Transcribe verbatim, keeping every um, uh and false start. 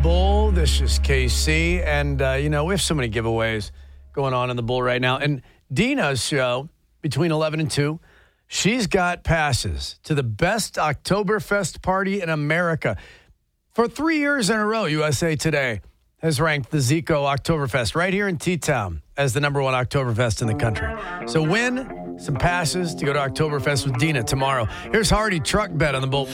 Bull. This is K C. And, uh, you know, we have so many giveaways going on in the Bull right now. And Dina's show, between eleven and two, she's got passes to the best Oktoberfest party in America. For three years in a row, U S A Today has ranked the Zico Oktoberfest right here in T-Town as the number one Oktoberfest in the country. So win some passes to go to Oktoberfest with Dina tomorrow. Here's Hardy Truck Bet on the Bull.